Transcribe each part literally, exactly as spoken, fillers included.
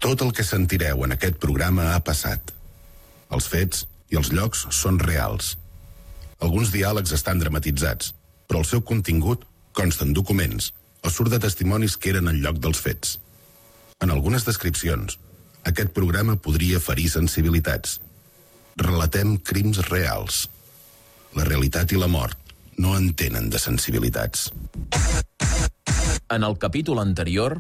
Tot el que sentireu en aquest programa ha passat. Els fets i els llocs són reals. Alguns diàlegs estan dramatitzats, però el seu contingut consta en documents o surt de testimonis que eren al lloc dels fets. En algunes descripcions, aquest programa podria ferir sensibilitats. Relatem crims reals. La realitat i la mort no entenen de sensibilitats. En el capítol anterior...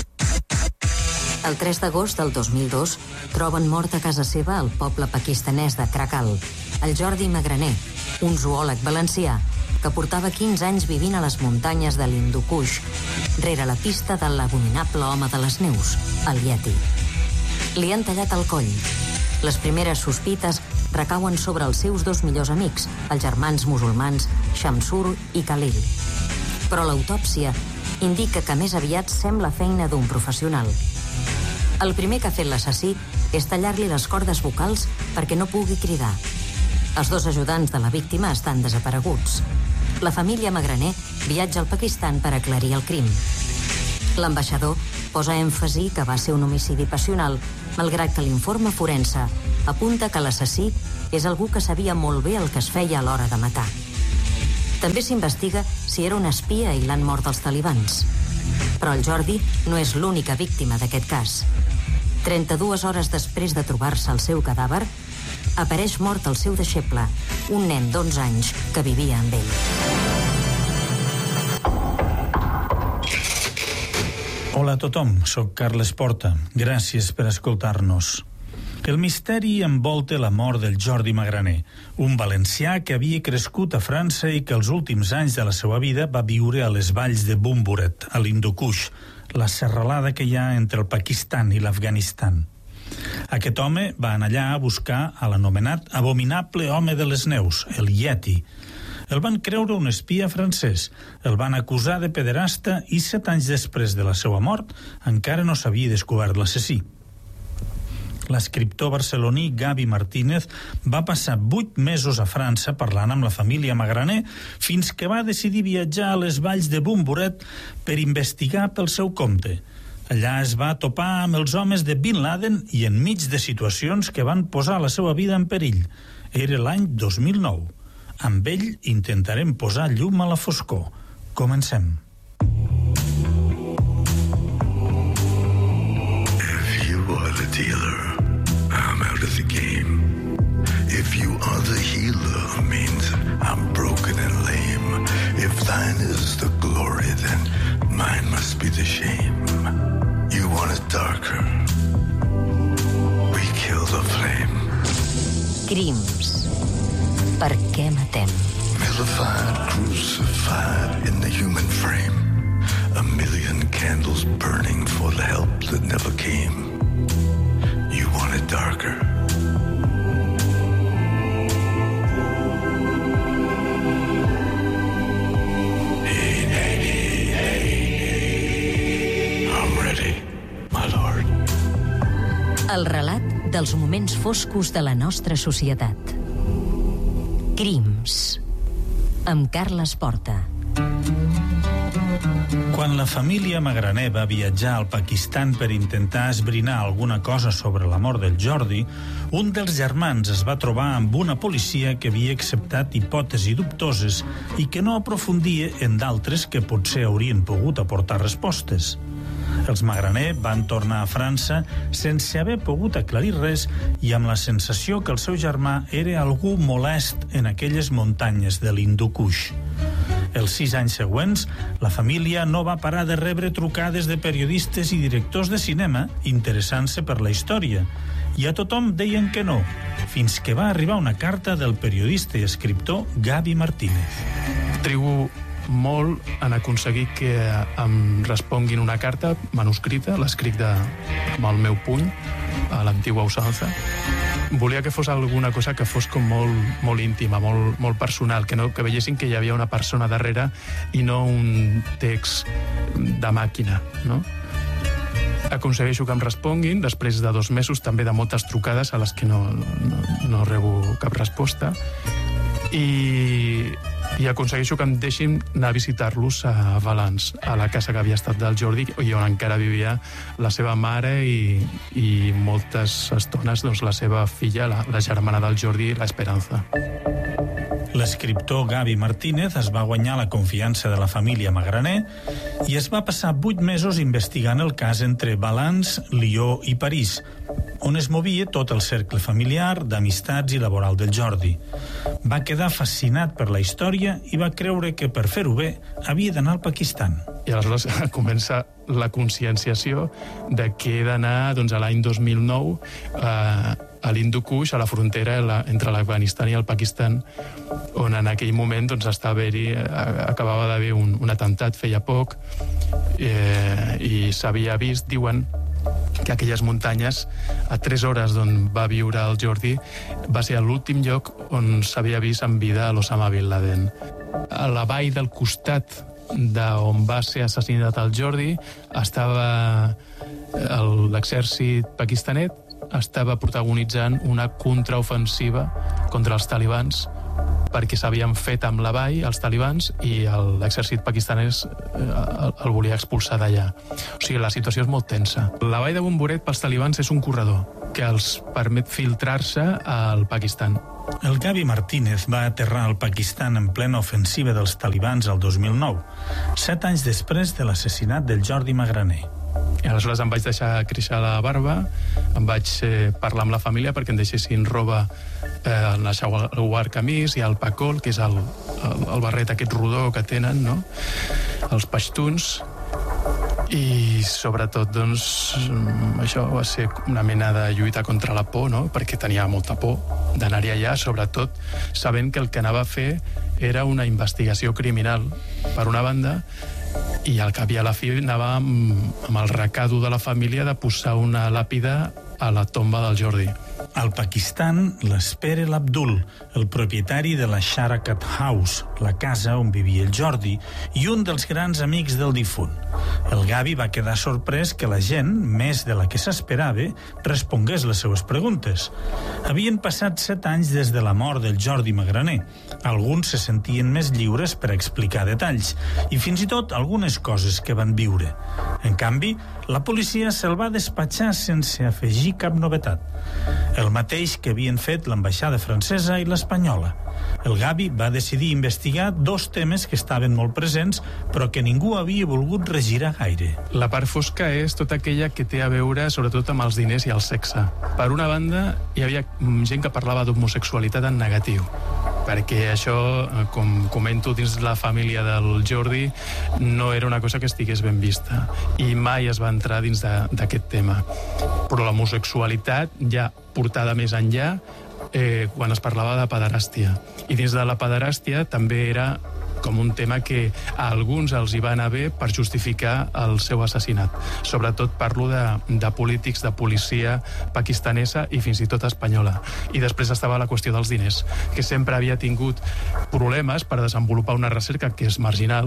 El tres d'agost del dos mil dos troben mort a casa seva al poble pakistanès de Krakal el Jordi Magraner, un zoòleg valencià que portava quinze anys vivint a les muntanyes de l'Hindu Kush, rere la pista de l'abominable home de les neus, el Yeti. Li han tallat el coll. Les primeres sospites recauen sobre els seus dos millors amics, els germans musulmans Shamsur i Khalil. Però l'autòpsia indica que més aviat sembla feina d'un professional. El primer que ha fet l'assassí és tallar-li les cordes vocals perquè no pugui cridar. Els dos ajudants de la víctima estan desapareguts. La família Magraner viatja al Pakistan per aclarir el crim. L'ambaixador posa èmfasi que va ser un homicidi passional, malgrat que l'informe forense apunta que l'assassí és algú que sabia molt bé el que es feia a l'hora de matar. També s'investiga si era un espia i l'han mort els talibans. Però el Jordi no és l'única víctima d'aquest cas. trenta-dues hores després de trobar-se el seu cadàver, apareix mort el seu deixeble, un nen d'onze anys que vivia amb ell. Hola a tothom, soc Carles Porta. Gràcies per escoltar-nos. El misteri envolta la mort del Jordi Magraner, un valencià que havia crescut a França i que els últims anys de la seva vida va viure a les valls de Bumburet, a l'Hindu Kush, la serralada que hi ha entre el Pakistan i l'Afganistan. Aquest home va anar allà a buscar a l'anomenat abominable home de les neus, el Yeti. El van creure un espia francès, el van acusar de pederasta i set anys després de la seva mort encara no s'havia descobert l'assassí. L'escriptor barceloní Gavi Martínez va passar vuit mesos a França parlant amb la família Magraner fins que va decidir viatjar a les valls de Bumburet per investigar pel seu compte. Allà es va topar amb els homes de Bin Laden i enmig de situacions que van posar la seva vida en perill. Era l'any dos mil nou. Amb ell intentarem posar llum a la foscor. Comencem. If you are the dealer, I'm out of the game. If you are the healer, means I'm broken and lame. If thine is the glory, then mine must be the shame. You want it darker, we kill the flame. Crims. Per què matem? Vilified, crucified in the human frame. A million candles burning for the help that never came. You want it darker. Hey, hey, hey, hey, hey. I'm ready, my lord. El relat dels moments foscos de la nostra societat. Crims. Amb Carles Porta. Quan la família Magraner va viatjar al Pakistan per intentar esbrinar alguna cosa sobre la mort del Jordi, un dels germans es va trobar amb una policia que havia acceptat hipòtesis dubtoses i que no aprofundia en d'altres que potser haurien pogut aportar respostes. Els Magraner van tornar a França sense haver pogut aclarir res i amb la sensació que el seu germà era algú molest en aquelles muntanyes de l'Hindu Kush. Els sis anys següents, la família no va parar de rebre trucades de periodistes i directors de cinema interessant-se per la història, i a tothom deien que no, fins que va arribar una carta del periodista i escriptor Gavi Martínez. Trigo molt en aconseguir que em responguin una carta manuscrita, l'escric de, amb el meu puny, a l'antigua usança. Volia que fos alguna cosa que fos com molt, molt íntima, molt, molt personal, que, no, que veiessin que hi havia una persona darrere i no un text de màquina, no? Aconsegueixo que em responguin, després de dos mesos també de moltes trucades a les que no, no, no rebo cap resposta, i i aconsegueixo que em deixin anar a visitar-los a Valans, a la casa que havia estat del Jordi i on encara vivia la seva mare i, i moltes estones doncs, la seva filla, la, la germana del Jordi, l'Esperanza. L'escriptor Gavi Martínez es va guanyar la confiança de la família Magraner i es va passar vuit mesos investigant el cas entre Valans, Lió i París, on es movia tot el cercle familiar, d'amistats i laboral del Jordi. Va quedar fascinat per la història i va creure que per fer-ho bé havia d'anar al Pakistan. I aleshores comença la conscienciació de que he d'anar doncs, a l'any dos mil nou eh, a l'Hindu Kush, a la frontera la, entre l'Afganistan i el Pakistan, on en aquell moment doncs, està haver-hi, acabava d'haver un, un atemptat feia poc eh, i s'havia vist, diuen, que aquelles muntanyes, a tres hores d'on va viure el Jordi, va ser l'últim lloc on s'havia vist en vida a l'Osama Bin Laden. A la vall del costat d'on va ser assassinat el Jordi estava l'exèrcit pakistanet, estava protagonitzant una contraofensiva contra els talibans perquè s'havien fet amb la vall, els talibans, i l'exèrcit pakistanès el, el volia expulsar d'allà. O sigui, la situació és molt tensa. La vall de Bomboret pels talibans és un corredor que els permet filtrar-se al Pakistan. El Gavi Martínez va aterrar al Pakistan en plena ofensiva dels talibans el dos mil nou, set anys després de l'assassinat del Jordi Magraner. I aleshores em vaig deixar créixer la barba, em vaig eh, parlar amb la família perquè em deixessin roba, eh, el Nashawar Kamis i el Pakol, que és el, el, el barret aquest rodó que tenen, no? Els paixtuns. I sobretot, doncs, això va ser una mena de lluita contra la por, no? Perquè tenia molta por d'anar-hi allà, sobretot sabent que el que anava a fer era una investigació criminal, per una banda, i al cap i a la fi anava amb, amb el recado de la família de posar una làpida a la tomba del Jordi. Al Pakistan l'espera l'Abdul, el propietari de la Sharakat House, la casa on vivia el Jordi, i un dels grans amics del difunt. El Gavi va quedar sorprès que la gent, més de la que s'esperava, respongués les seues preguntes. Havien passat set anys des de la mort del Jordi Magraner. Alguns se sentien més lliures per explicar detalls, i fins i tot algunes coses que van viure. En canvi, la policia se'l va despatxar sense afegir cap novetat. El mateix que havien fet l'ambaixada francesa i l'espanyola. El Gavi va decidir investigar dos temes que estaven molt presents, però que ningú havia volgut regirar gaire. La part fosca és tota aquella que té a veure sobretot amb els diners i el sexe. Per una banda, hi havia gent que parlava d'homosexualitat en negatiu, perquè això, com comento dins la família del Jordi, no era una cosa que estigués ben vista i mai es va entrar dins d'aquest tema. Però l'homosexualitat ja portada més enllà eh, quan es parlava de pederàstia. I dins de la pederàstia també era com un tema que a alguns els hi va anar bé per justificar el seu assassinat. Sobretot parlo de, de polítics, de policia pakistanesa i fins i tot espanyola. I després estava la qüestió dels diners, que sempre havia tingut problemes per desenvolupar una recerca que és marginal.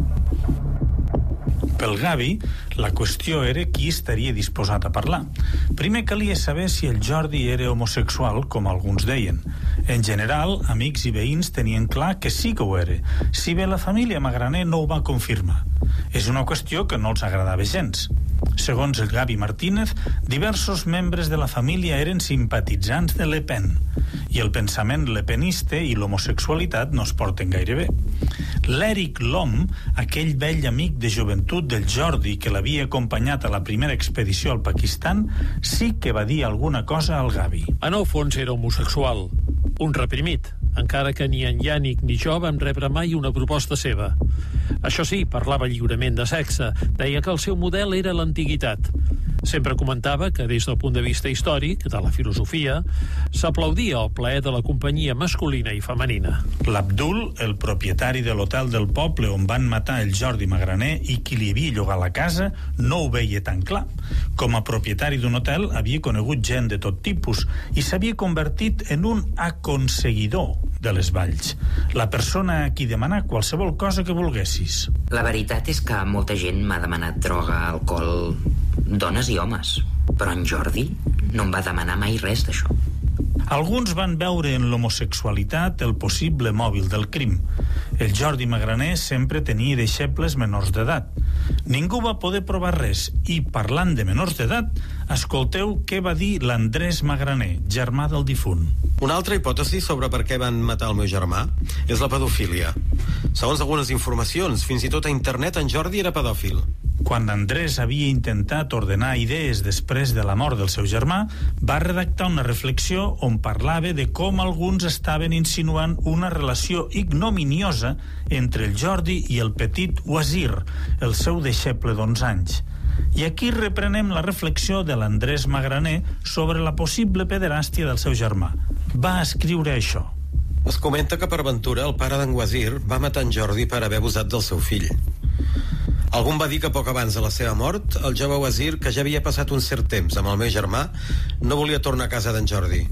Pel Gavi, la qüestió era qui estaria disposat a parlar. Primer calia saber si el Jordi era homosexual, com alguns deien. En general, amics i veïns tenien clar que sí que ho era, si bé la família Magraner no ho va confirmar. És una qüestió que no els agradava gens. Segons el Gavi Martínez, diversos membres de la família eren simpatitzants de Le Pen, i el pensament lepenista i l'homosexualitat no es porten gaire bé. L'Eric Lom, aquell vell amic de joventut del Jordi que l'havia acompanyat a la primera expedició al Pakistan, sí que va dir alguna cosa al Gavi. En el fons era homosexual, un reprimit, encara que ni en Yànic ni jo vam rebre mai una proposta seva. Això sí, parlava lliurement de sexe, deia que el seu model era l'antiguitat. Sempre comentava que, des del punt de vista històric, de la filosofia, s'aplaudia el plaer de la companyia masculina i femenina. L'Abdul, el propietari de l'hotel del poble on van matar el Jordi Magraner i qui li havia llogat la casa, no ho veia tan clar. Com a propietari d'un hotel, havia conegut gent de tot tipus i s'havia convertit en un aconseguidor de les valls. La persona a qui demanar qualsevol cosa que volguessis. La veritat és que molta gent m'ha demanat droga, alcohol, dones i homes, però en Jordi no em va demanar mai res d'això. Alguns van veure en l'homosexualitat el possible mòbil del crim. El Jordi Magraner sempre tenia deixebles menors d'edat. Ningú va poder provar res i, parlant de menors d'edat, escolteu què va dir l'Andrés Magraner, germà del difunt. Una altra hipòtesi sobre per què van matar el meu germà és la pedofília. Segons algunes informacions, fins i tot a internet en Jordi era pedòfil. Quan Andrés havia intentat ordenar idees després de la mort del seu germà, va redactar una reflexió on parlava de com alguns estaven insinuant una relació ignominiosa entre el Jordi i el petit Wazir, el seu deixeble d'onze anys. I aquí reprenem la reflexió de l'Andrés Magraner sobre la possible pederàstia del seu germà. Va escriure això. Es comenta que per ventura el pare d'en Wazir va matar en Jordi per haver abusat del seu fill. Algun va dir que poc abans de la seva mort, el jove Wazir, que ja havia passat un cert temps amb el meu germà, no volia tornar a casa d'en Jordi.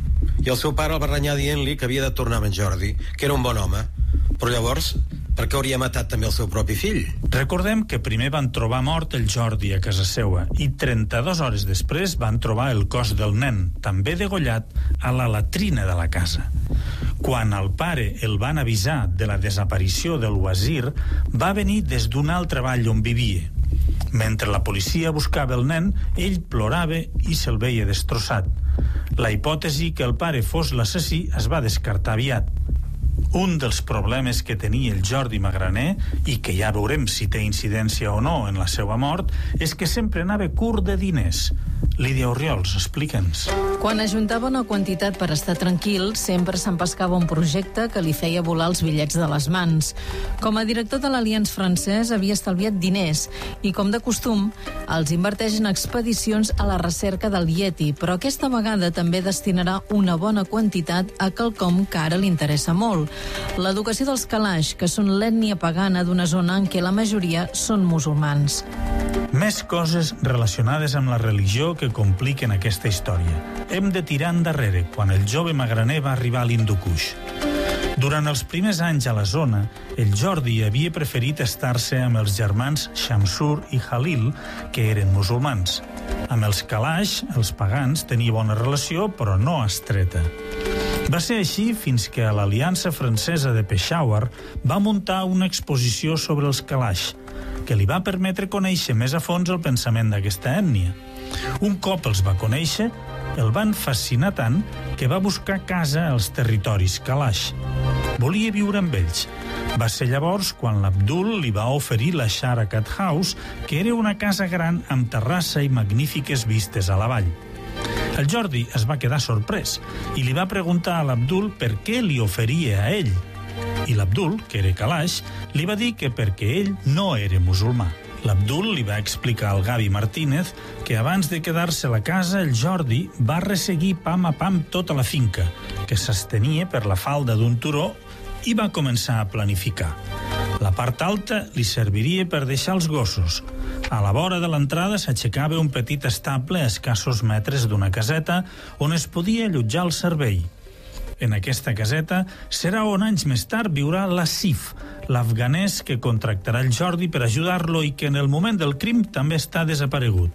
I el seu pare el va renyar dient-li que havia de tornar amb en Jordi, que era un bon home. Però llavors, per què hauria matat també el seu propi fill? Recordem que primer van trobar mort el Jordi a casa seua i trenta-dues hores després van trobar el cos del nen, també degollat, a la latrina de la casa. Quan al pare el van avisar de la desaparició del Wazir, va venir des d'un altre vall on vivia. Mentre la policia buscava el nen, ell plorava i se'l veia destrossat. La hipòtesi que el pare fos l'assassí es va descartar aviat. Un dels problemes que tenia el Jordi Magraner, i que ja veurem si té incidència o no en la seva mort, és que sempre anava curt de diners. Lídia Orriols, explica'ns. Quan ajuntava una quantitat per estar tranquil, sempre s'empescava un projecte que li feia volar els bitllets de les mans. Com a director de l'Allianz francès havia estalviat diners i, com de costum, els inverteix en expedicions a la recerca del Yeti, però aquesta vegada també destinarà una bona quantitat a quelcom que ara li interessa molt: l'educació dels Kalash, que són l'ètnia pagana d'una zona en què la majoria són musulmans. Més coses relacionades amb la religió que compliquen aquesta història. Hem de tirar endarrere quan el jove Magraner va arribar a l'Hindu Kush. Durant els primers anys a la zona, el Jordi havia preferit estar-se amb els germans Shamsur i Halil, que eren musulmans. Amb els Kalash, els pagans, tenia bona relació, però no estreta. Va ser així fins que a l'Aliança Francesa de Peshawar va muntar una exposició sobre els Kalash, que li va permetre conèixer més a fons el pensament d'aquesta ètnia. Un cop els va conèixer, el van fascinar tant que va buscar casa als territoris Kalash. Volia viure amb ells. Va ser llavors quan l'Abdul li va oferir la Sharakat House, que era una casa gran amb terrassa i magnífiques vistes a la vall. El Jordi es va quedar sorprès i li va preguntar a l'Abdul per què li oferia a ell. I l'Abdul, que era Kalash, li va dir que perquè ell no era musulmà. L'Abdul li va explicar al Gavi Martínez que abans de quedar-se a la casa, el Jordi va resseguir pam a pam tota la finca, que s'estenia per la falda d'un turó, i va començar a planificar. La part alta li serviria per deixar els gossos. A la vora de l'entrada s'aixecava un petit estable a escassos metres d'una caseta on es podia allotjar el servei. En aquesta caseta serà on anys més tard viurà l'Asif, l'afganès que contractarà el Jordi per ajudar-lo i que en el moment del crim també està desaparegut.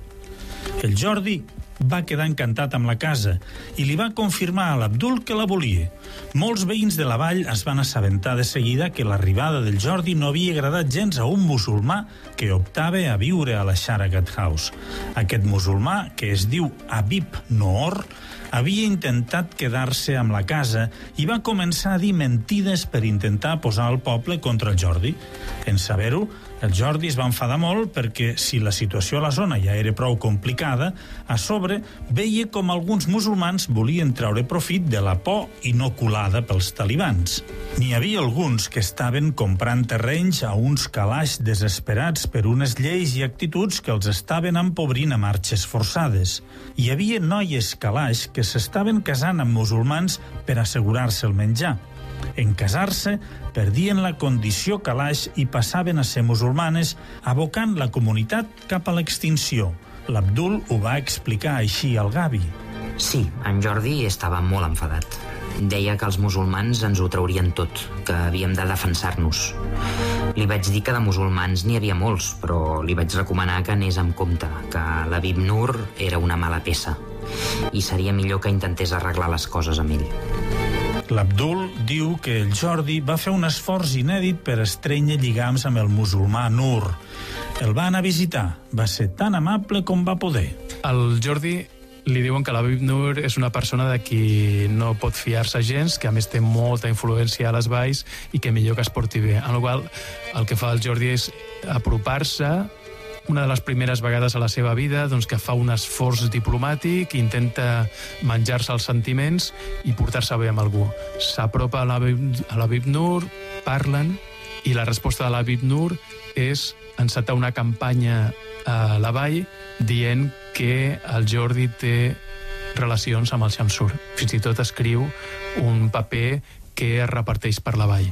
El Jordi va quedar encantat amb la casa i li va confirmar a l'Abdul que la volia. Molts veïns de la vall es van assabentar de seguida que l'arribada del Jordi no havia agradat gens a un musulmà que optava a viure a la Sharakat House. Aquest musulmà, que es diu Habib Noor, havia intentat quedar-se amb la casa i va començar a dir mentides per intentar posar el poble contra el Jordi. En saber-ho, el Jordi es va enfadar molt perquè, si la situació a la zona ja era prou complicada, a sobre veia com alguns musulmans volien treure profit de la por inoculada pels talibans. N'hi havia alguns que estaven comprant terrenys a uns Kalash desesperats per unes lleis i actituds que els estaven empobrint a marxes forçades. Hi havia noies Kalash que s'estaven casant amb musulmans per assegurar-se el menjar. En casar-se, perdien la condició Kalash i passaven a ser musulmanes, abocant la comunitat cap a l'extinció. L'Abdul ho va explicar així al Gavi. Sí, en Jordi estava molt enfadat. Deia que els musulmans ens ho traurien tot, que havíem de defensar-nos. Li vaig dir que de musulmans n'hi havia molts, però li vaig recomanar que anés amb compte, que l'Habib Noor era una mala peça, i seria millor que intentés arreglar les coses amb ell. L'Abdul diu que el Jordi va fer un esforç inèdit per estrènyer lligams amb el musulmà Nur. El va anar a visitar. Va ser tan amable com va poder. El Jordi li diuen que l'Habib Nur és una persona de qui no pot fiar-se gens, que a més té molta influència a les valls i que millor que es porti bé. En la qual el que fa el Jordi és apropar-se una de les primeres vegades a la seva vida, doncs, que fa un esforç diplomàtic, intenta menjar-se els sentiments i portar-se bé amb algú. S'apropa a l'Habib Nur, parlen, i la resposta de l'Habib Nur és encetar una campanya a la vall dient que el Jordi té relacions amb el Shamsur. Fins i tot escriu un paper que es reparteix per la vall.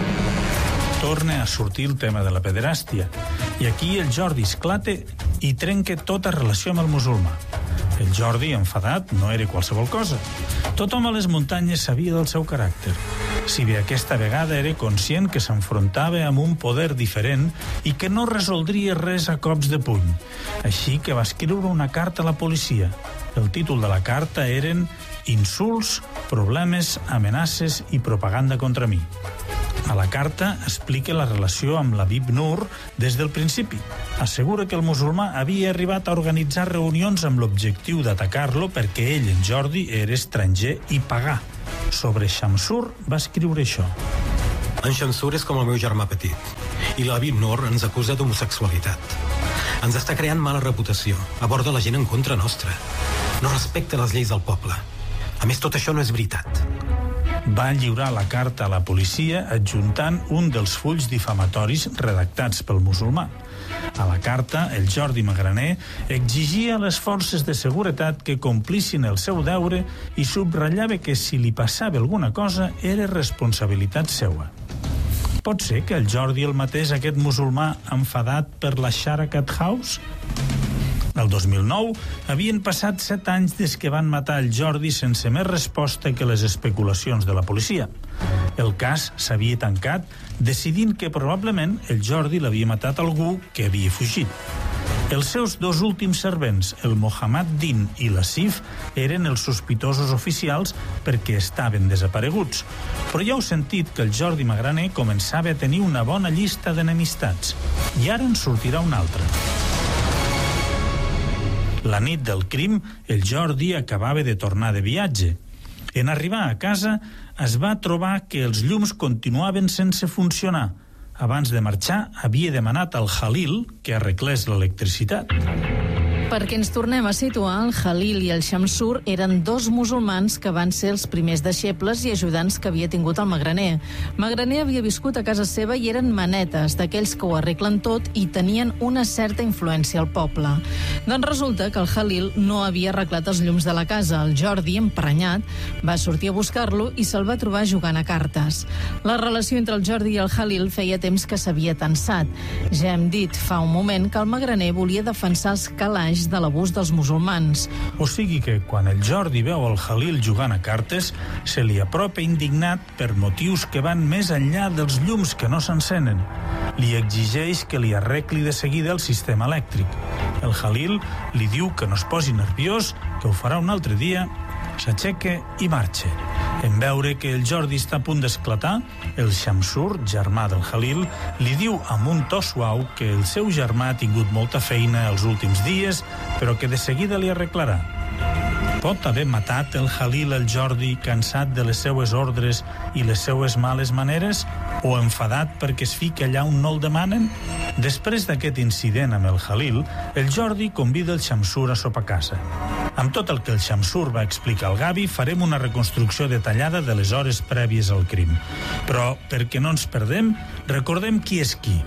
Torna a sortir el tema de la pederàstia. I aquí el Jordi esclata i trenca tota relació amb el musulmà. El Jordi, enfadat, no era qualsevol cosa. Tothom a les muntanyes sabia del seu caràcter. Si bé aquesta vegada era conscient que s'enfrontava amb un poder diferent i que no resoldria res a cops de puny. Així que va escriure una carta a la policia. El títol de la carta eren Insults, problemes, amenaces i propaganda contra mi. A la carta explica la relació amb l'Habib Nur des del principi. Assegura que el musulmà havia arribat a organitzar reunions amb l'objectiu d'atacar-lo perquè ell, en Jordi, era estranger i pagà. Sobre Shamsur va escriure això. En Shamsur és com el meu germà petit i l'Habib Nur ens acusa d'homosexualitat. Ens està creant mala reputació, aborda la gent en contra nostra. No respecta les lleis del poble. A més, tot això no és veritat. Va lliurar la carta a la policia adjuntant un dels fulls difamatoris redactats pel musulmà. A la carta, el Jordi Magraner exigia a les forces de seguretat que complissin el seu deure i subratllava que si li passava alguna cosa era responsabilitat seua. Pot ser que el Jordi el matés aquest musulmà enfadat per la Sharakat House? El dos mil nou havien passat set anys des que van matar el Jordi sense més resposta que les especulacions de la policia. El cas s'havia tancat decidint que probablement el Jordi l'havia matat algú que havia fugit. Els seus dos últims servents, el Mohammad Din i l'Asif, eren els sospitosos oficials perquè estaven desapareguts. Però ja heu sentit que el Jordi Magraner començava a tenir una bona llista d'enemistats. I ara en sortirà una altra. La nit del crim, el Jordi acabava de tornar de viatge. En arribar a casa, es va trobar que els llums continuaven sense funcionar. Abans de marxar, havia demanat al Khalil que arreglés l'electricitat. Perquè ens tornem a situar, el Khalil i el Shamsur eren dos musulmans que van ser els primers deixebles i ajudants que havia tingut el Magraner. Magraner havia viscut a casa seva i eren manetes, d'aquells que ho arreglen tot i tenien una certa influència al poble. Doncs resulta que el Khalil no havia arreglat els llums de la casa. El Jordi, emprenyat, va sortir a buscar-lo i se'l va trobar jugant a cartes. La relació entre el Jordi i el Khalil feia temps que s'havia tensat. Ja hem dit fa un moment que el Magraner volia defensar els calaix de l'abús dels musulmans. O sigui que, quan el Jordi veu el Khalil jugant a cartes, se li apropa indignat per motius que van més enllà dels llums que no s'encenen. Li exigeix que li arregli de seguida el sistema elèctric. El Khalil li diu que no es posi nerviós, que ho farà un altre dia, s'aixeca i marxa. En veure que el Jordi està a punt d'esclatar, el Shamsur, germà del Khalil, li diu amb un to suau que el seu germà ha tingut molta feina els últims dies, però que de seguida li arreglarà. Pot haver matat el Khalil el Jordi cansat de les seues ordres i les seues males maneres, o enfadat perquè es fica allà on no el demanen? Després d'aquest incident amb el Khalil, el Jordi convida el Shamsur a sopar a casa. Amb tot el que el Shamsur va explicar al Gavi, farem una reconstrucció detallada de les hores prèvies al crim. Però, perquè no ens perdem, recordem qui és qui.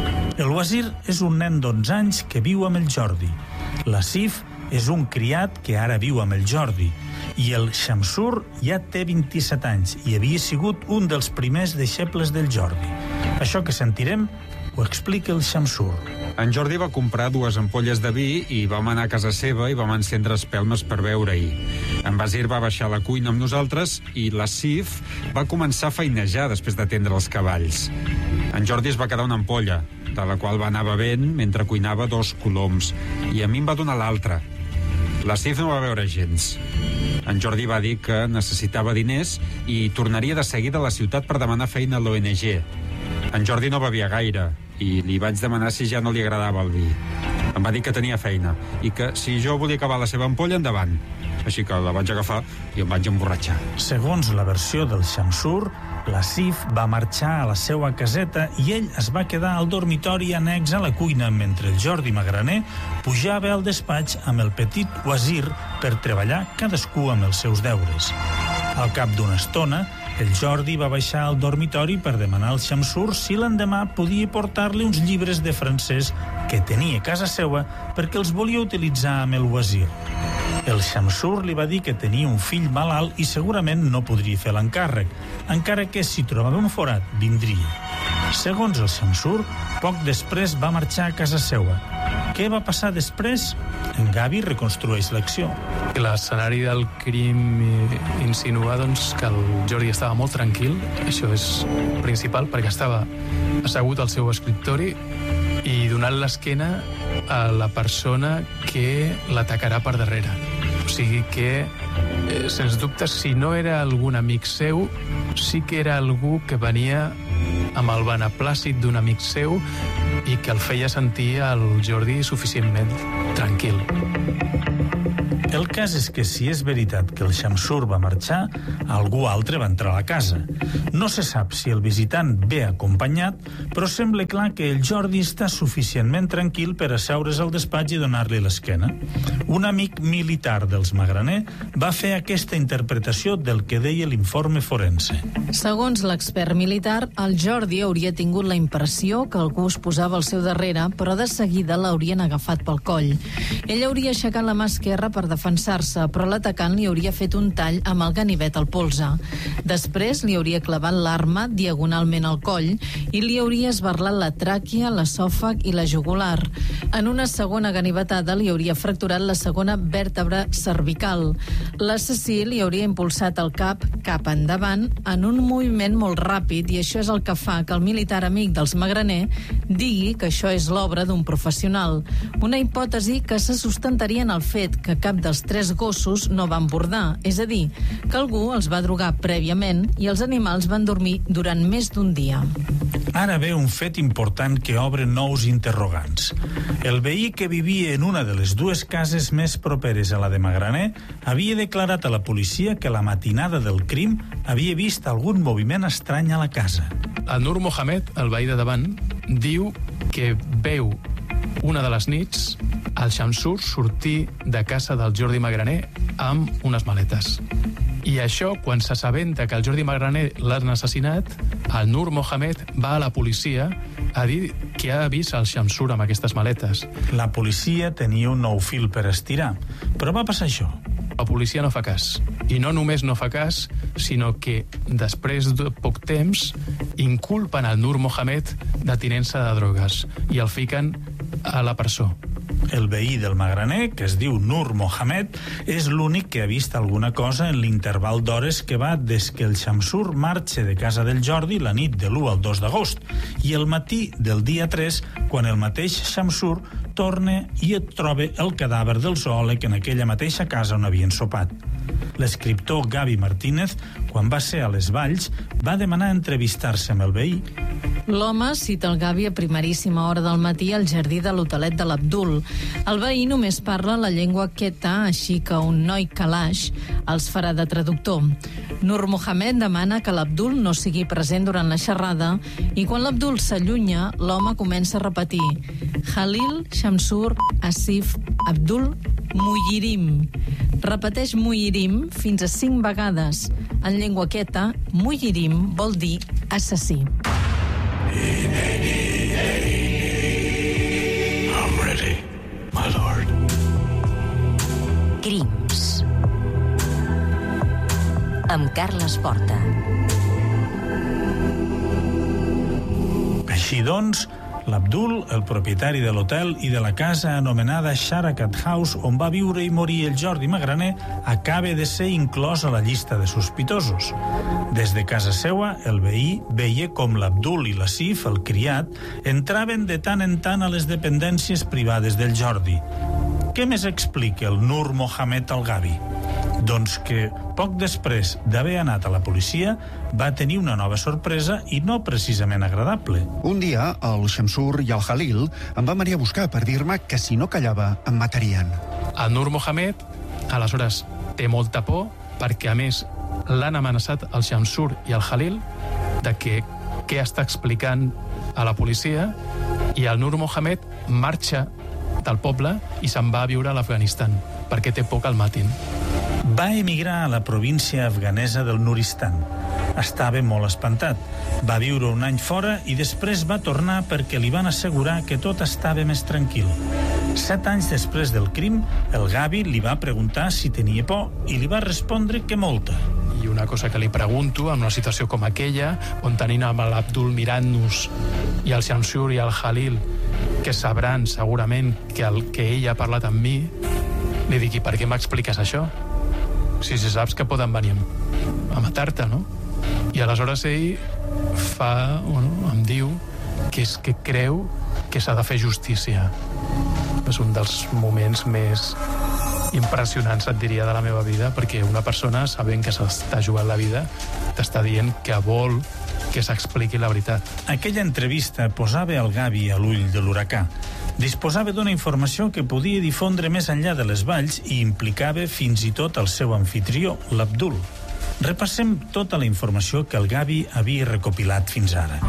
El Wazir és un nen d'onze anys que viu amb el Jordi. L'Asif és un criat que ara viu amb el Jordi. I el Shamsur ja té vint-i-set anys i havia sigut un dels primers deixebles del Jordi. Això que sentirem ho explica el Shamsur. En Jordi va comprar dues ampolles de vi i vam anar a casa seva i vam encendre espelmes per beure-hi. En Basir va baixar a la cuina amb nosaltres i l'Asif va començar a feinejar després d'atendre els cavalls. En Jordi es va quedar una ampolla, de la qual va anar bevent mentre cuinava dos coloms, i a mi em va donar l'altra. La Sif no va veure gens. En Jordi va dir que necessitava diners i tornaria de seguida a la ciutat per demanar feina a l'O N G. En Jordi no bevia gaire i li vaig demanar si ja no li agradava el vi. Em va dir que tenia feina i que si jo volia acabar la seva ampolla, endavant. Així que la vaig agafar i em vaig emborratxar. Segons la versió del Shamsur, la Sif va marxar a la seva caseta i ell es va quedar al dormitori annex a la cuina mentre el Jordi Magraner pujava al despatx amb el petit Wazir per treballar cadascú amb els seus deures. Al cap d'una estona, el Jordi va baixar al dormitori per demanar al Shamsur si l'endemà podia portar-li uns llibres de francès que tenia a casa seva perquè els volia utilitzar amb el Wazir. El Shamsur li va dir que tenia un fill malalt i segurament no podria fer l'encàrrec, encara que si trobava un forat, vindria. Segons el Shamsur, poc després va marxar a casa seva. Què va passar després? En Gavi reconstrueix l'acció. L'escenari del crim insinua doncs, que el Jordi estava molt tranquil, això és principal, perquè estava assegut al seu escriptori i donant l'esquena a la persona que l'atacarà per darrere. O sigui que, eh, sens dubte, si no era algun amic seu, sí que era algú que venia amb el beneplàcit d'un amic seu i que el feia sentir al Jordi suficientment tranquil. El cas és que si és veritat que el Shamsur va marxar, algú altre va entrar a la casa. No se sap si el visitant ve acompanyat, però sembla clar que el Jordi està suficientment tranquil per asseure's al despatx i donar-li l'esquena. Un amic militar dels Magraner va fer aquesta interpretació del que deia l'informe forense. Segons l'expert militar, el Jordi hauria tingut la impressió que algú es posava al seu darrere, però de seguida l'haurien agafat pel coll. Ell hauria aixecat la mà esquerra per defensar-se, però l'atacant li hauria fet un tall amb el ganivet al polze. Després li hauria clavat l'arma diagonalment al coll i li hauria esbarlat la tràquea, l'esòfag i la jugular. En una segona ganivetada li hauria fracturat la segona vèrtebra cervical. L'assassí li hauria impulsat el cap cap endavant en un moviment molt ràpid i això és el que fa que el militar amic dels Magraner digui que això és l'obra d'un professional. Una hipòtesi que se sustentaria en el fet que cap dels tres gossos no van bordar, és a dir, que algú els va drogar prèviament i els animals van dormir durant més d'un dia. Ara ve un fet important que obre nous interrogants. El veí que vivia en una de les dues cases més properes a la de Magraner havia declarat a la policia que la matinada del crim havia vist algun moviment estrany a la casa. El Nur Mohamed, el veí de davant, diu que veu una de les nits el Shamsur sortir de casa del Jordi Magraner amb unes maletes. I això, quan s'assabenta que el Jordi Magraner l'han assassinat, el Nur Mohamed va a la policia a dir que ha vist el Shamsur amb aquestes maletes. La policia tenia un nou fil per estirar, però va passar això. La policia no fa cas. I no només no fa cas, sinó que després de poc temps inculpen el Nur Mohamed de tinença de drogues i el fiquen a la presó. El veí del Magraner, que es diu Nur Mohamed, és l'únic que ha vist alguna cosa en l'interval d'hores que va des que el Shamsur marxa de casa del Jordi la nit de l'u al dos d'agost i el matí del dia tres, quan el mateix Shamsur torna i et troba el cadàver del zoòleg en aquella mateixa casa on havien sopat. L'escriptor Gavi Martínez, quan va ser a les Valls, va demanar entrevistar-se amb el veí. L'home cita el Gavi a primeríssima hora del matí al jardí de l'hotelet de l'Abdul. El veí només parla la llengua queta, així que un noi calaix els farà de traductor. Nur Mohamed demana que l'Abdul no sigui present durant la xerrada i quan l'Abdul s'allunya, l'home comença a repetir Khalil, Shamsur, Asif, Abdul, Muyirim. Repeteix Muyirim fins a cinc vegades. En llengua queta, Muyirim vol dir assassí. I'm ready, my lord. Crims. Amb Carles Porta. Així doncs, l'Abdul, el propietari de l'hotel i de la casa anomenada Sharakat House, on va viure i morir el Jordi Magraner, acaba de ser inclòs a la llista de sospitosos. Des de casa seua, el veí veia com l'Abdul i l'Asif, el criat, entraven de tant en tant a les dependències privades del Jordi. Què més explica el Nur Mohamed Al-Gavi? Doncs que, poc després d'haver anat a la policia, va tenir una nova sorpresa i no precisament agradable. Un dia, el Shamsur i el Khalil em van venir a buscar per dir-me que si no callava em matarien. El Nur Mohamed, aleshores, té molta por perquè, a més, l'han amenaçat el Shamsur i el Khalil de que què està explicant a la policia, i el Nur Mohamed marxa del poble i se'n va a viure a l'Afganistan perquè té por que el matin. Va emigrar a la província afganesa del Nuristan. Estava molt espantat. Va viure un any fora i després va tornar perquè li van assegurar que tot estava més tranquil. Set anys després del crim, el Gavi li va preguntar si tenia por i li va respondre que molta. I una cosa que li pregunto, en una situació com aquella, on tenim amb l'Abdul mirant-nos i el Shamsur i el Khalil, que sabran segurament que, el, que ell ha parlat amb mi, li dic, i per què m'expliques això? Si, si saps que poden venir a matar-te, no? I aleshores ell fa, bueno, em diu que és que creu que s'ha de fer justícia. És un dels moments més impressionants, et diria, de la meva vida, perquè una persona, sabent que s'està jugant la vida, t'està dient que vol que s'expliqui la veritat. Aquella entrevista posava el Gavi a l'ull de l'huracà. Disposava d'una informació que podia difondre més enllà de les valls i implicava fins i tot el seu anfitrió, l'Abdul. Repassem tota la informació que el Gavi havia recopilat fins ara.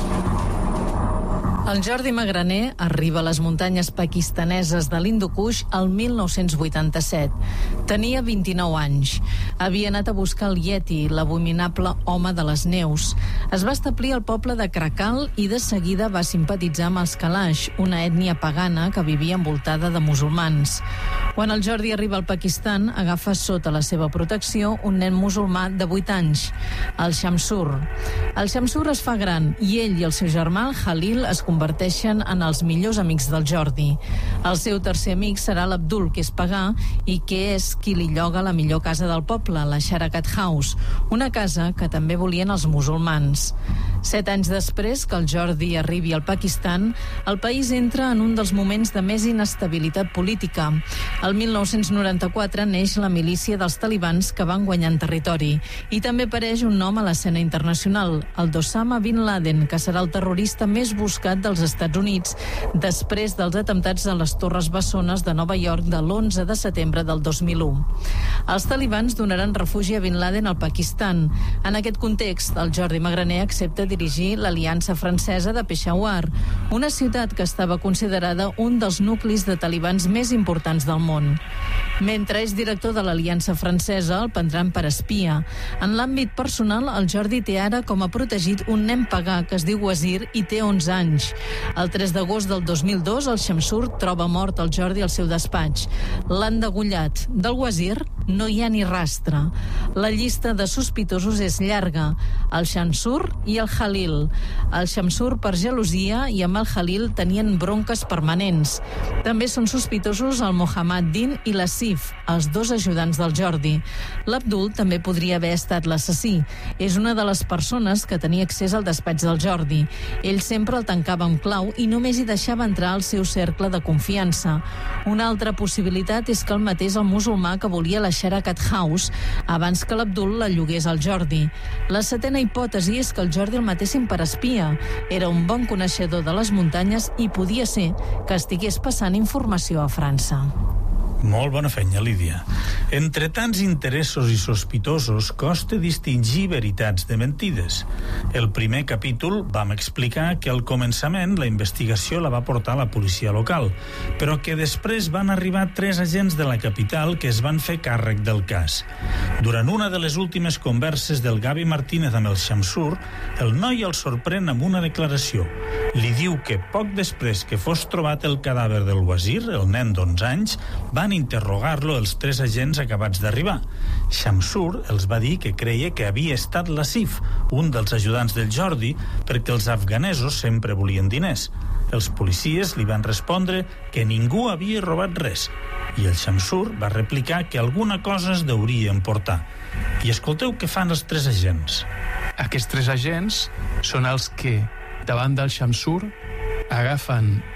El Jordi Magraner arriba a les muntanyes pakistaneses de l'Hindu-Kush el mil nou-cents vuitanta-set. Tenia vint-i-nou anys. Havia anat a buscar el Yeti, l'abominable home de les neus. Es va establir al poble de Krakal i de seguida va simpatitzar amb els Kalash, una ètnia pagana que vivia envoltada de musulmans. Quan el Jordi arriba al Pakistan, agafa sota la seva protecció un nen musulmà de vuit anys, el Shamsur. El Shamsur es fa gran i ell i el seu germà, el Khalil, es converteixen en els millors amics del Jordi. El seu tercer amic serà l'Abdul, que és pagà i que és qui li lloga la millor casa del poble, la Sharakat House, una casa que també volien els musulmans. Set anys després que el Jordi arribi al Pakistan, el país entra en un dels moments de més inestabilitat política. El mil nou-cents noranta-quatre neix la milícia dels talibans que van guanyant territori i també apareix un nom a l'escena internacional, el d'Osama Bin Laden, que serà el terrorista més buscat dels Estats Units després dels atemptats a les Torres Bessones de Nova York de l'onze de setembre del dos mil u. Els talibans donaran refugi a Bin Laden al Pakistan. En aquest context, el Jordi Magraner accepta dirigir l'Aliança Francesa de Peshawar, una ciutat que estava considerada un dels nuclis de talibans més importants del món. Mentre és director de l'Aliança Francesa, el prendran per espia. En l'àmbit personal, el Jordi té ara com a protegit un nen pagà que es diu Wazir i té onze anys. El tres d'agost del dos mil dos, el Shamsur troba mort el Jordi al seu despatx. L'han degollat. Del Wazir no hi ha ni rastre. La llista de sospitosos és llarga. El Shamsur i el Khalil. El Shamsur per gelosia i amb el Khalil tenien bronques permanents. També són sospitosos el Mohammad Din i la Sif, els dos ajudants del Jordi. L'Abdul també podria haver estat l'assassí. És una de les persones que tenia accés al despatx del Jordi. Ell sempre el tancava amb clau i només hi deixava entrar al seu cercle de confiança. Una altra possibilitat és que el matés el musulmà que volia la Sharakat House abans que l'Abdul la llogués al Jordi. La setena hipòtesi és que el Jordi el matessin per espia. Era un bon coneixedor de les muntanyes i podia ser que estigués passant informació a França. Molt bona feina, Lídia. Entre tants interessos i sospitosos costa distingir veritats de mentides. El primer capítol vam explicar que al començament la investigació la va portar la policia local, però que després van arribar tres agents de la capital que es van fer càrrec del cas. Durant una de les últimes converses del Gavi Martínez amb el Shamsur, el noi el sorprèn amb una declaració. Li diu que poc després que fos trobat el cadàver del Wazir, el nen d'onze anys, van interrogar-lo els tres agents acabats d'arribar. Shamsur els va dir que creia que havia estat l'Asif, un dels ajudants del Jordi, perquè els afganesos sempre volien diners. Els policies li van respondre que ningú havia robat res i el Shamsur va replicar que alguna cosa es deuria emportar. I escolteu què fan els tres agents. Aquests tres agents són els que, davant del Shamsur, agafen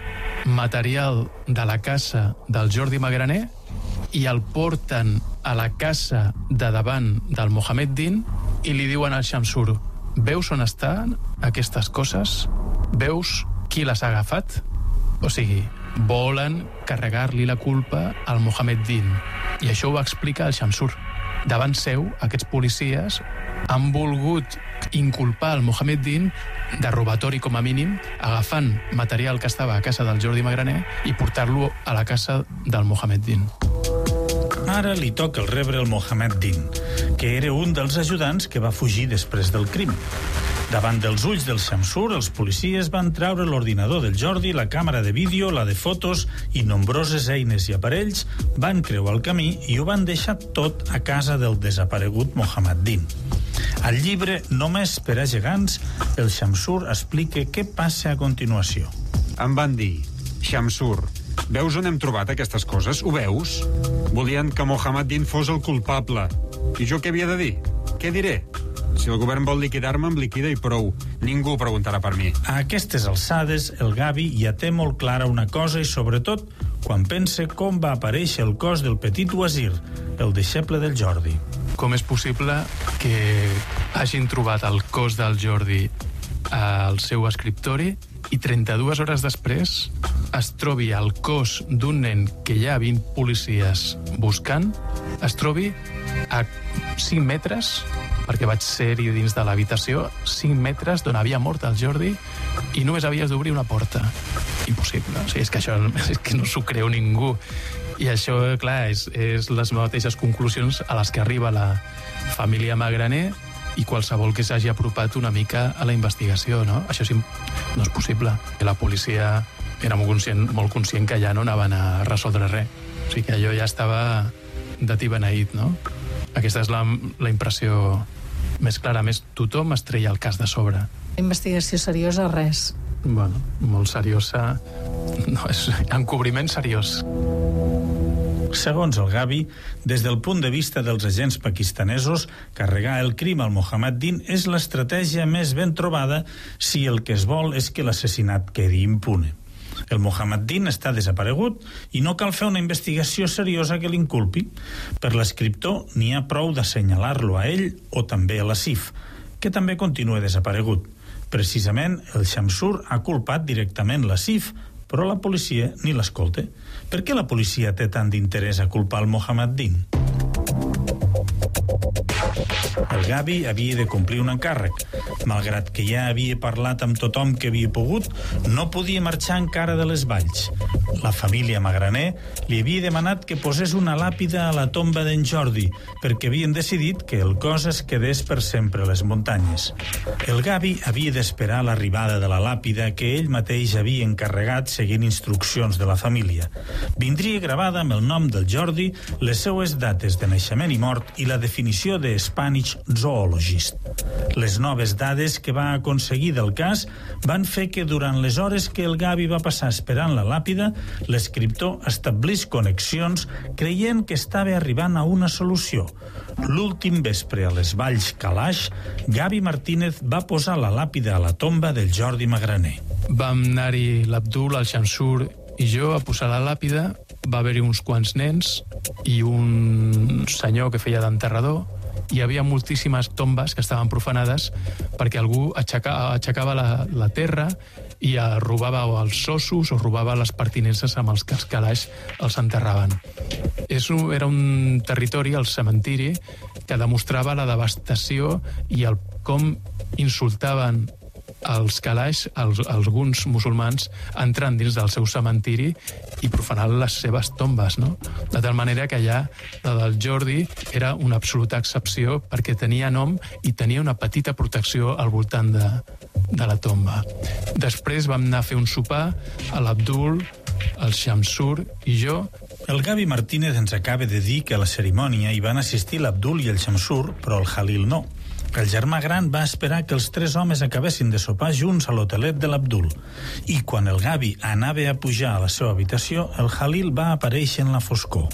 material de la casa del Jordi Magraner i el porten a la casa de davant del Mohamed Din i li diuen al Shamsur: veus on estan aquestes coses? Veus qui les ha agafat? O sigui, volen carregar-li la culpa al Mohamed Din. I això ho va explicar el Shamsur. Davant seu, aquests policies han volgut inculpar el Mohamed Din de robatori com a mínim, agafant material que estava a casa del Jordi Magraner i portar-lo a la casa del Mohamed Din. Ara li toca el rebre el Mohamed Din, que era un dels ajudants que va fugir després del crim. Davant dels ulls del Shamsur, els policies van treure l'ordinador del Jordi, la càmera de vídeo, la de fotos i nombroses eines i aparells, van creuar el camí i ho van deixar tot a casa del desaparegut Mohamed Din. Al llibre Només per a gegants, el Shamsur explica què passa a continuació. Em van dir: Shamsur, veus on hem trobat aquestes coses? Ho veus? Volien que Mohamed Din fos el culpable. I jo què havia de dir? Què diré? Si el govern vol liquidar-me, em liquida i prou. Ningú preguntarà per mi. A aquestes alçades, el Gavi ja té molt clara una cosa i, sobretot, quan pensa com va aparèixer el cos del petit Wazir, el deixeble del Jordi. Com és possible que hagin trobat el cos del Jordi al seu escriptori i trenta-dues hores després es trobi el cos d'un nen que hi ha vint policies buscant, es trobi a cinc metres, perquè vaig ser-hi dins de l'habitació, cinc metres d'on havia mort el Jordi i només havies d'obrir una porta. Impossible. O sigui, és que això és que no s'ho creu ningú. I això, clar, és, és les mateixes conclusions a les que arriba la família Magraner i qualsevol que s'hagi apropat una mica a la investigació, no? Això sí, no és possible. La policia era molt conscient, molt conscient que ja no anaven a resoldre res. O sigui que allò ja estava de ti beneït, no? Aquesta és la, la impressió més clara. Més, tothom es treia el cas de sobre. Investigació seriosa, res. Bueno, molt seriosa. No, és encobriment seriós. Segons el Gavi, des del punt de vista dels agents pakistanesos, carregar el crim al Mohamed Din és l'estratègia més ben trobada si el que es vol és que l'assassinat quedi impune. El Mohamed Din està desaparegut i no cal fer una investigació seriosa que l'inculpi. Per l'escriptor n'hi ha prou d'assenyalar-lo a ell o també a la S I F, que també continua desaparegut. Precisament, el Shamsur ha culpat directament la S I F, però la policia ni l'escolta. Per què la policia té tant d'interès a culpar el Mohamed Din? El Gavi havia de complir un encàrrec. Malgrat que ja havia parlat amb tothom que havia pogut, no podia marxar encara de les valls. La família Magraner li havia demanat que posés una làpida a la tomba d'en Jordi, perquè havien decidit que el cos es quedés per sempre a les muntanyes. El Gavi havia d'esperar l'arribada de la làpida que ell mateix havia encarregat seguint instruccions de la família. Vindria gravada amb el nom del Jordi, les seues dates de naixement i mort i la definició de Spanish Zoologist. Les noves dades que va aconseguir del cas van fer que durant les hores que el Gavi va passar esperant la làpida, l'escriptor establís connexions creient que estava arribant a una solució. L'últim vespre a les valls Kalash, Gavi Martínez va posar la làpida a la tomba del Jordi Magraner. Vam anar-hi l'Abdul, el Shamsur i jo a posar la làpida. Va haver-hi uns quants nens i un senyor que feia d'enterrador. Hi havia moltíssimes tombes que estaven profanades perquè algú aixecava, aixecava la, la terra i robava els ossos o robava les pertinences amb els que els Kalash els enterraven. És un, era un territori, el cementiri, que demostrava la devastació i el com insultaven els Kalash, els, alguns musulmans, entrant dins del seu cementiri i profanant les seves tombes, no? De tal manera que ja la del Jordi era una absoluta excepció perquè tenia nom i tenia una petita protecció al voltant de, de la tomba. Després vam anar a fer un sopar a l'Abdul, el Shamsur i jo. El Gavi Martínez ens acaba de dir que a la cerimònia hi van assistir l'Abdul i el Shamsur, però el Halil no. El germà gran va esperar que els tres homes acabessin de sopar junts a l'hotelet de l'Abdul. I quan el Gavi anava a pujar a la seva habitació, el Halil va aparèixer en la foscor.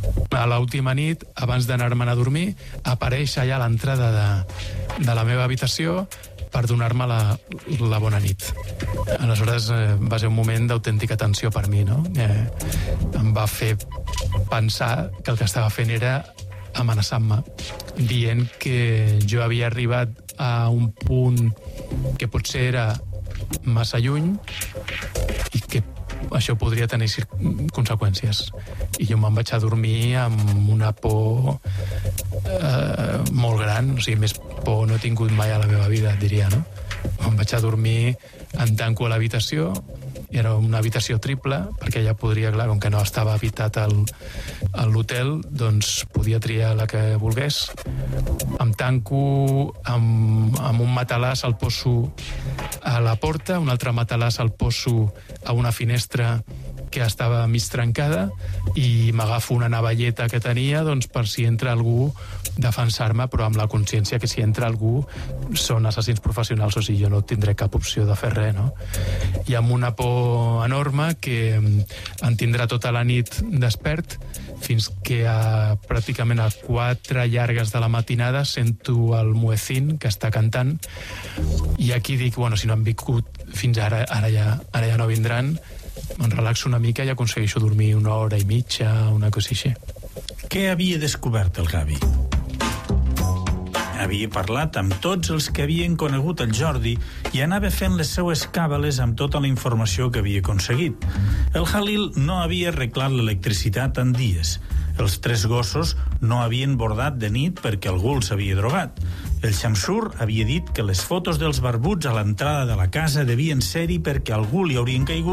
A l'última nit, abans d'anar-me'n a dormir, apareix allà a l'entrada de, de la meva habitació per donar-me la, la bona nit. Aleshores eh, va ser un moment d'autèntica tensió per mi, no? Eh, em va fer pensar que el que estava fent era amenaçant-me, dient que jo havia arribat a un punt que potser era massa lluny i que això podria tenir conseqüències. I jo me'n vaig a dormir amb una por eh, molt gran, o sigui, més por no he tingut mai a la meva vida, diria, no? Me'n vaig a dormir, em tanco a l'habitació, era una habitació triple, perquè ja podria, clar, com que no estava habitat a l'hotel, doncs podia triar la que volgués. Em tanco amb, amb un matalàs, el poso a la porta, un altre matalàs el poso a una finestra que estava mig trencada i m'agafo una navalleta que tenia doncs, per si entra algú defensar-me, però amb la consciència que si entra algú són assassins professionals, o sigui, jo no tindré cap opció de fer res, no? I amb una por enorme que em tindrà tota la nit despert fins que a, pràcticament a quatre llargues de la matinada sento el muezzin que està cantant i aquí dic, bueno, si no han vingut fins ara, ara ja, ara ja no vindran, em relaxo una mica i aconsegueixo dormir una hora i mitja, una cosa així. Què havia descobert el Gavi? Havia parlat amb tots els que havien conegut el Jordi i anava fent les seues càbales amb tota la informació que havia aconseguit. El Halil no havia arreglat l'electricitat en dies. Els tres gossos no havien bordat de nit perquè algú els havia drogat. El Shamsur havia dit que les fotos dels barbuts a l'entrada de la casa devien ser-hi perquè algú li haurien caigut